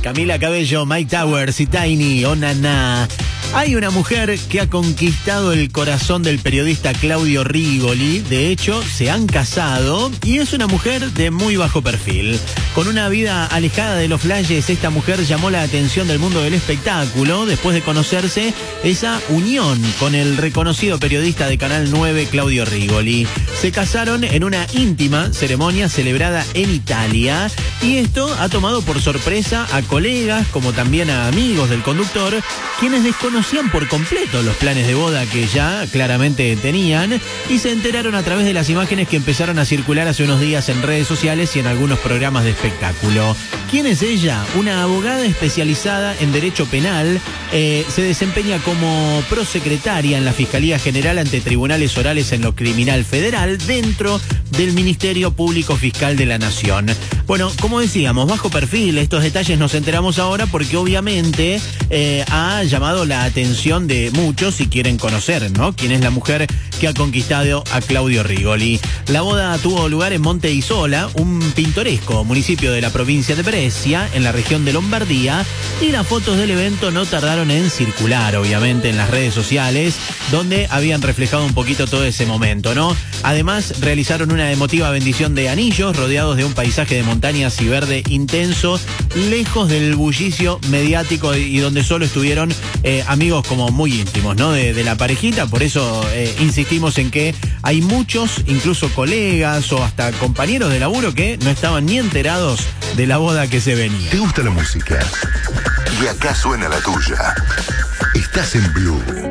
Camila Cabello, Mike Towers y Tiny, oh naná. Hay una mujer que ha conquistado el corazón del periodista Claudio Rigoli. De hecho, se han casado y es una mujer de muy bajo perfil. Con una vida alejada de los flashes, esta mujer llamó la atención del mundo del espectáculo después de conocerse esa unión con el reconocido periodista de Canal 9, Claudio Rigoli. Se casaron en una íntima ceremonia celebrada en Italia y esto ha tomado por sorpresa a colegas como también a amigos del conductor, quienes desconocían por completo los planes de boda que ya claramente tenían y se enteraron a través de las imágenes que empezaron a circular hace unos días en redes sociales y en algunos programas de espectáculo. ¿Quién es ella? Una abogada especializada en derecho penal, se desempeña como prosecretaria en la Fiscalía General ante Tribunales Orales en lo Criminal Federal dentro del Ministerio Público Fiscal de la Nación. Bueno, como decíamos, bajo perfil, estos detalles nos enteramos ahora porque obviamente ha llamado la atención de muchos si quieren conocer, ¿no? ¿Quién es la mujer que ha conquistado a Claudio Rigoli? La boda tuvo lugar en Monte Isola, un pintoresco municipio de la provincia de Brescia, en la región de Lombardía, y las fotos del evento no tardaron en circular, obviamente, en las redes sociales, donde habían reflejado un poquito todo ese momento, ¿no? Además, realizaron una emotiva bendición de anillos, rodeados de un paisaje de montañas y verde intenso, lejos del bullicio mediático y donde solo estuvieron amigos como muy íntimos, ¿no? De la parejita. Por eso insistimos en que hay muchos, incluso colegas o hasta compañeros de laburo, que no estaban ni enterados de la boda que se venía. ¿Te gusta la música? Y acá suena la tuya. Estás en Blue.